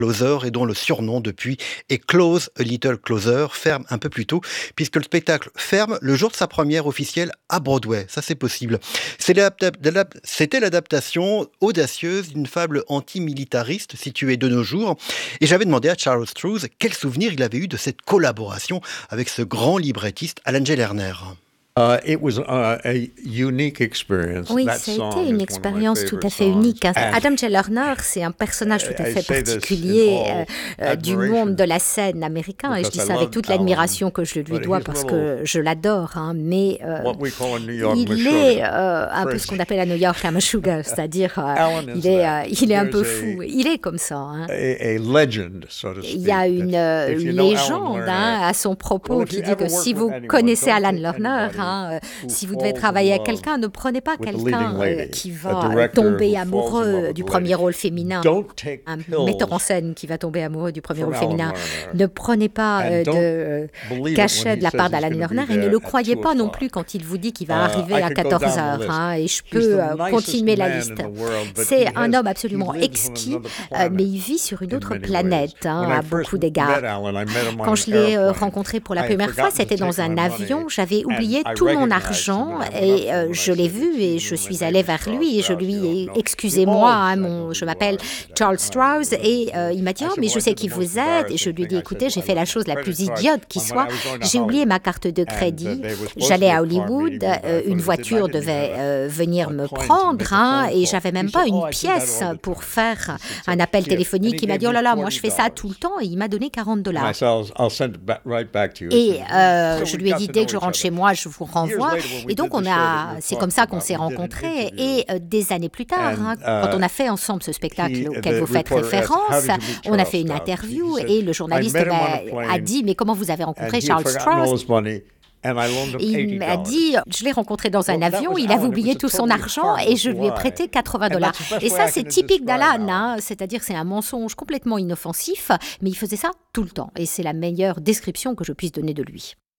Closer et dont le surnom depuis est Close a Little Closer, ferme un peu plus tôt, puisque le spectacle ferme le jour de sa première officielle à Broadway. Ça, c'est possible. C'était l'adaptation audacieuse d'une fable antimilitariste située de nos jours. Et j'avais demandé à Charles Strouse quel souvenir il avait eu de cette collaboration avec ce grand librettiste Alan Lerner. Oui, ça a été une expérience tout à fait unique. Adam J. Lerner, c'est un personnage tout à fait particulier du monde de la scène américain, et je dis ça avec toute l'admiration que je lui dois parce que je l'adore, mais il est un peu ce qu'on appelle à New York un Meshuggah, c'est-à-dire il est un peu fou. Il est comme ça. Il y a une légende à son propos qui dit que si vous connaissez Alan Lerner, si vous devez travailler avec quelqu'un, ne prenez pas quelqu'un qui va tomber amoureux du premier rôle féminin, un metteur en scène qui va tomber amoureux du premier rôle féminin. Ne prenez pas de cachet de la part d'Alan Lerner et ne le croyez pas non plus quand il vous dit qu'il va arriver à 14h. Et je peux continuer la liste. C'est un homme absolument exquis, mais il vit sur une autre planète à beaucoup d'égards. Quand je l'ai rencontré pour la première fois, c'était dans un avion. J'avais oublié tout mon argent et je l'ai vu et je suis allée vers lui et je lui ai excusez-moi, je m'appelle Charles Strouse et il m'a dit mais je sais qui vous êtes et je lui ai dit écoutez j'ai fait la chose la plus idiote qui soit, j'ai oublié ma carte de crédit, j'allais à Hollywood, une voiture devait venir me prendre et j'avais même pas une pièce pour faire un appel téléphonique. Il m'a dit oh là là moi je fais ça tout le temps et il m'a donné $40 et je lui ai dit dès que je rentre chez moi je vous renvoie. Et donc c'est comme ça qu'on s'est rencontrés et des années plus tard, quand on a fait ensemble ce spectacle auquel vous faites référence, on a fait une interview et le journaliste a dit mais comment vous avez rencontré Charles Strouse? Il m'a dit, je l'ai rencontré dans un avion, il avait oublié tout son argent et je lui ai prêté $80. Et ça, c'est typique d'Alan, c'est-à-dire c'est un mensonge complètement inoffensif, mais il faisait ça tout le temps. Et c'est la meilleure description que je puisse donner de lui.